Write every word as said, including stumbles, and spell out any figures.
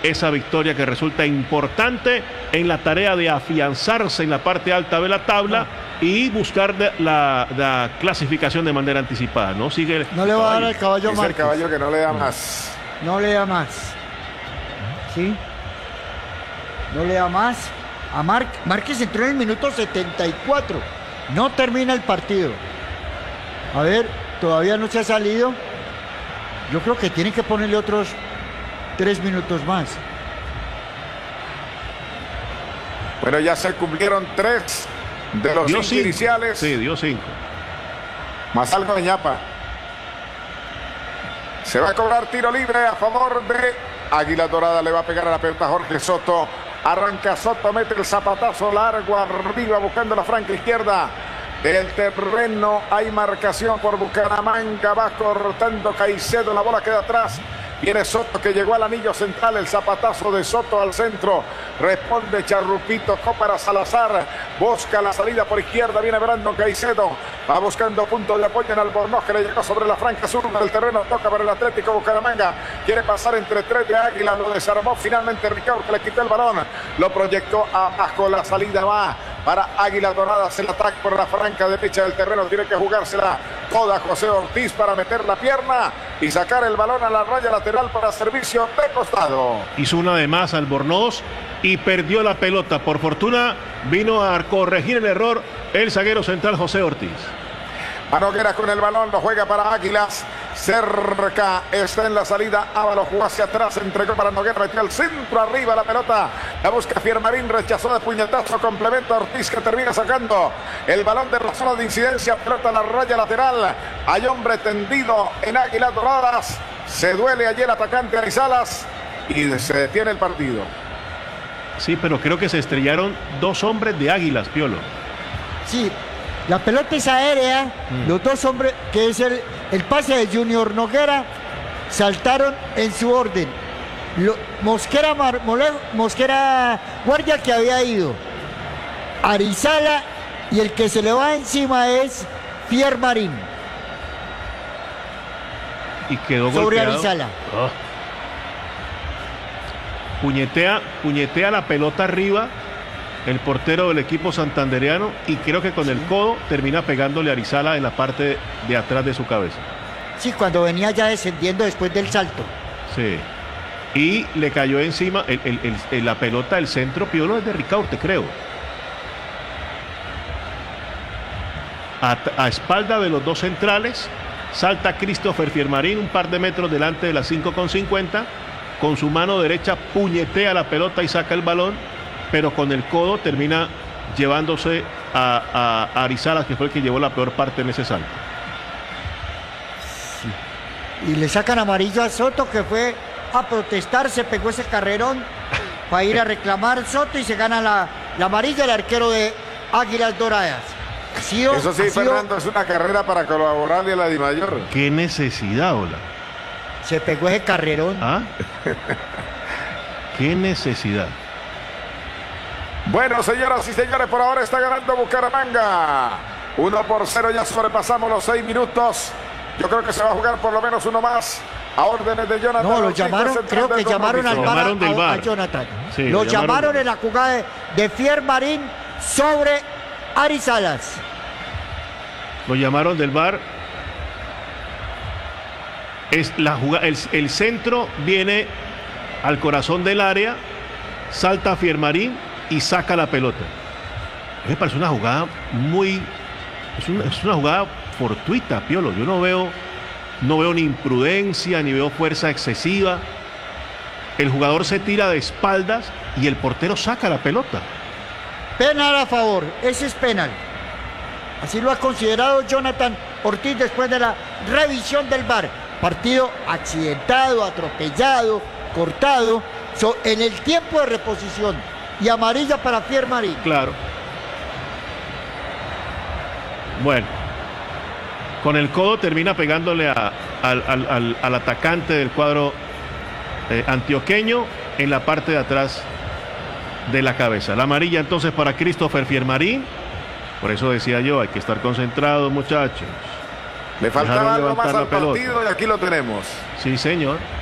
esa victoria que resulta importante en la tarea de afianzarse en la parte alta de la tabla y buscar la, la clasificación de manera anticipada. No sigue. No le va a dar al caballo Dice Márquez. el caballo que no le da más. No le da más. ¿Sí? No le da más. A Mar Márquez entró en el minuto setenta y cuatro. No termina el partido. A ver, todavía no se ha salido. Yo creo que tienen que ponerle otros tres minutos más. Bueno, ya se cumplieron tres de los cinco iniciales. Sí, dio cinco. Más algo de ñapa. Se va a cobrar tiro libre a favor de Águila Dorada. Le va a pegar a la pelota Jorge Soto. Arranca Soto, mete el zapatazo largo arriba buscando la franca izquierda del terreno. Hay marcación por Bucaramanga. Va cortando Caicedo. La bola queda atrás. Viene Soto que llegó al anillo central. El zapatazo de Soto al centro. Responde Charrupito. Cópara Salazar. Busca la salida por izquierda. Viene Brandon Caicedo. Va buscando punto de apoyo en Albornoz que le llegó sobre la franca sur del terreno. Toca para el Atlético Bucaramanga. Quiere pasar entre tres de Águila. Lo desarmó finalmente Ricardo que le quitó el balón. Lo proyectó abajo. La salida va para Águila Dorada. Se el ataque por la franca derecha del terreno. Tiene que jugársela toda José Ortiz para meter la pierna y sacar el balón a la raya lateral para servicio de costado. Hizo una de más Albornoz y perdió la pelota. Por fortuna vino a corregir el error el zaguero central José Ortiz. Noguera con el balón, lo juega para Águilas. Cerca está en la salida. Ábalos jugó hacia atrás, entregó para Noguera, metió al centro arriba la pelota. La busca Fiermarín, rechazó de puñetazo, complementa Ortiz que termina sacando el balón de la zona de incidencia. Pelota a la raya lateral. Hay hombre tendido en Águilas Doradas. Se duele ayer atacante Arizalas y se detiene el partido. Sí, pero creo que se estrellaron dos hombres de Águilas, Piolo. Sí, la pelota es aérea. Mm. Los dos hombres, que es el, el pase de Junior Noguera, saltaron en su orden. Lo, Mosquera, Mar, Mole, Mosquera Guardia que había ido. Arizala y el que se le va encima es Fiermarín. Y quedó sobre golpeado. Arizala. Oh. Puñetea, puñetea la pelota arriba el portero del equipo santandereano y creo que con sí. el codo termina pegándole a Arizala en la parte de atrás de su cabeza. Sí, cuando venía ya descendiendo después del salto. Sí. Y le cayó encima el, el, el, el, la pelota del centro, Piolo, es de Ricaurte, creo. A, a espalda de los dos centrales, salta Christopher Fiermarín un par de metros delante de las cinco con cincuenta. Con su mano derecha puñetea la pelota y saca el balón, pero con el codo termina llevándose a, a, a Arizala, que fue el que llevó la peor parte en ese salto. Sí. Y le sacan amarillo a Soto, que fue a protestar, se pegó ese carrerón para ir a reclamar Soto y se gana la, la amarilla el arquero de Águilas Doradas. Ha sido, Eso sí, Fernando, sido... es una carrera para colaborarle a la Dimayor. Qué necesidad, hola. Se pegó ese carrerón. ¿Ah? Qué necesidad. Bueno, señoras y señores, por ahora está ganando Bucaramanga. Uno por cero, ya sobrepasamos los seis minutos. Yo creo que se va a jugar por lo menos uno más. A órdenes de Jonathan. No, lo llamaron, creo que llamaron al bar, llamaron del bar. A, a Jonathan. Sí, lo, lo llamaron, llamaron en la jugada de, de Fiermarín sobre Arizalas. Lo llamaron del bar. Es la jugada, el, el centro viene al corazón del área, salta Fiermarín y saca la pelota. Me parece una jugada muy, es una, es una jugada fortuita, Piolo. Yo no veo, no veo ni imprudencia, ni veo fuerza excesiva. El jugador se tira de espaldas y el portero saca la pelota. Penal a favor, ese es penal. Así lo ha considerado Jonathan Ortiz después de la revisión del V A R. Partido accidentado, atropellado, cortado, so, en el tiempo de reposición. Y amarilla para Fiermarín. Claro. Bueno. Con el codo termina pegándole a, al, al, al, al atacante del cuadro eh, antioqueño en la parte de atrás de la cabeza. La amarilla entonces para Christopher Fiermarín. Por eso decía yo, hay que estar concentrados, muchachos. Le faltaba algo más al partido y aquí lo tenemos. Sí, señor.